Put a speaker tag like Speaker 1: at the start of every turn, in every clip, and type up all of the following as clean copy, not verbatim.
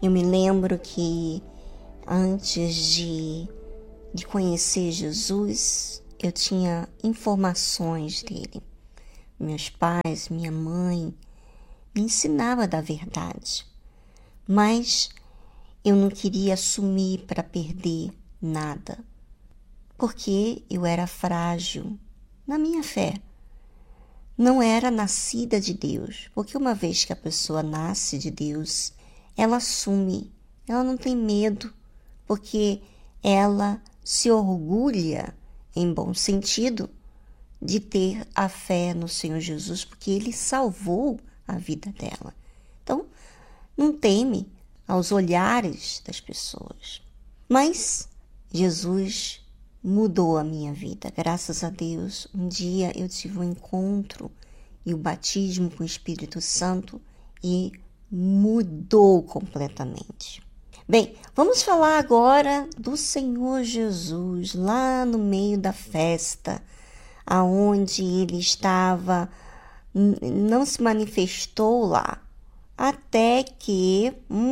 Speaker 1: Eu me lembro que antes de conhecer Jesus, eu tinha informações dele. Meus pais, minha mãe, me ensinava da verdade. Mas eu não queria assumir para perder nada, porque eu era frágil na minha fé. Não era nascida de Deus, porque uma vez que a pessoa nasce de Deus, ela assume, ela não tem medo, porque ela se orgulha, em bom sentido, de ter a fé no Senhor Jesus, porque Ele salvou a vida dela. Então, não teme aos olhares das pessoas. Mas Jesus mudou a minha vida, graças a Deus. Um dia eu tive um encontro e o batismo com o Espírito Santo e mudou completamente. Bem, vamos falar agora do Senhor Jesus, lá no meio da festa, aonde ele estava, não se manifestou lá, até que,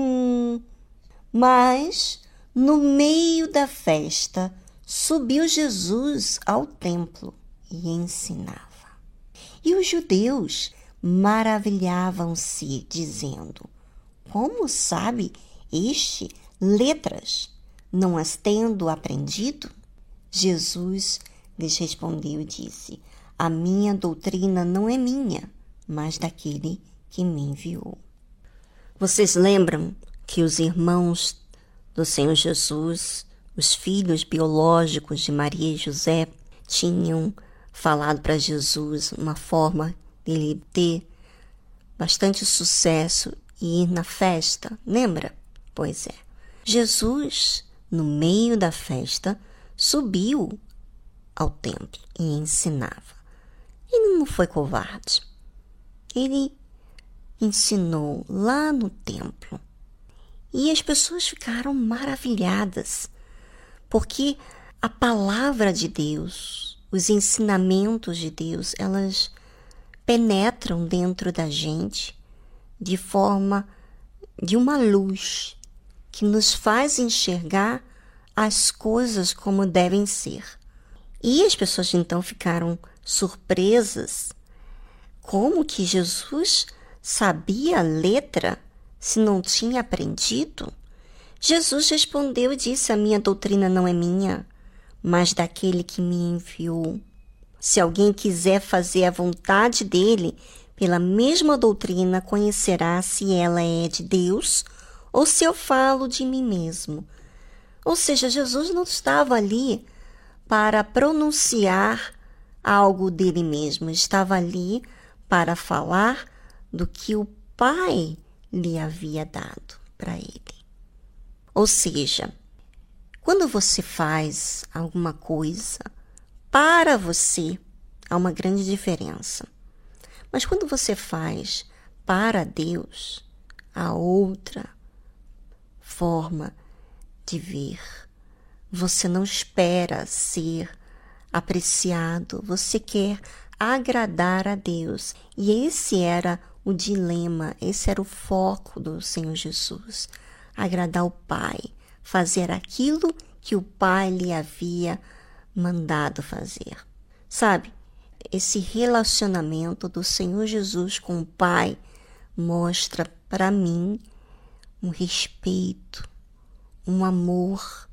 Speaker 1: mas no meio da festa, subiu Jesus ao templo e ensinava. E os judeus maravilhavam-se, dizendo: como sabe este letras, não as tendo aprendido? Jesus lhes respondeu e disse: a minha doutrina não é minha, mas daquele que me enviou. Vocês lembram que os irmãos do Senhor Jesus, os filhos biológicos de Maria e José, tinham falado para Jesus uma forma dele ter bastante sucesso e ir na festa, lembra? Pois é. Jesus, no meio da festa, subiu ao templo e ensinava. Ele não foi covarde. Ele ensinou lá no templo. E as pessoas ficaram maravilhadas, porque a palavra de Deus, os ensinamentos de Deus, elas penetram dentro da gente de forma de uma luz que nos faz enxergar as coisas como devem ser. E as pessoas então ficaram surpresas. Como que Jesus sabia a letra se não tinha aprendido? Jesus respondeu e disse: a minha doutrina não é minha, mas daquele que me enviou. Se alguém quiser fazer a vontade dele, pela mesma doutrina conhecerá se ela é de Deus ou se eu falo de mim mesmo. Ou seja, Jesus não estava ali para pronunciar algo dele mesmo, estava ali para falar do que o Pai lhe havia dado para ele. Ou seja, quando você faz alguma coisa para você, há uma grande diferença. Mas quando você faz para Deus, há outra forma de ver. Você não espera ser apreciado, você quer agradar a Deus. E esse era o dilema, esse era o foco do Senhor Jesus. Agradar o Pai, fazer aquilo que o Pai lhe havia mandado fazer. Sabe, esse relacionamento do Senhor Jesus com o Pai mostra para mim um respeito, um amor,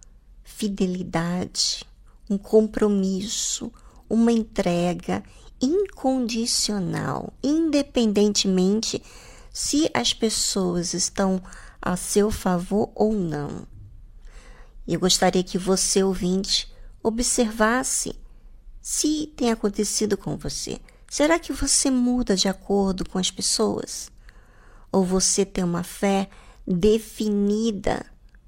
Speaker 1: fidelidade, um compromisso, uma entrega incondicional, independentemente se as pessoas estão a seu favor ou não. Eu gostaria que você, ouvinte, observasse se tem acontecido com você. Será que você muda de acordo com as pessoas? Ou você tem uma fé definida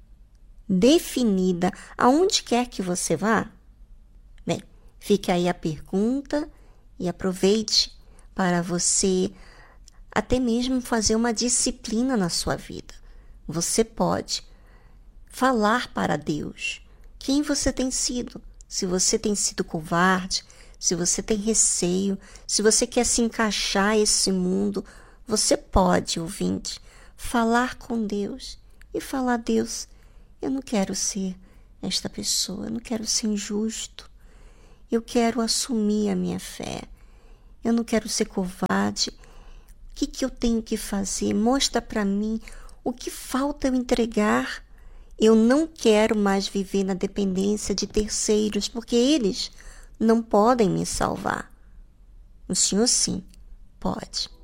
Speaker 1: aonde quer que você vá? Bem, fica aí a pergunta e aproveite para você até mesmo fazer uma disciplina na sua vida. Você pode falar para Deus quem você tem sido. Se você tem sido covarde, se você tem receio, se você quer se encaixar nesse mundo, você pode, ouvinte, falar com Deus e falar: Deus, eu não quero ser esta pessoa, eu não quero ser injusto, eu quero assumir a minha fé, eu não quero ser covarde. O que eu tenho que fazer? Mostra para mim o que falta eu entregar. Eu não quero mais viver na dependência de terceiros, porque eles não podem me salvar. O Senhor sim pode.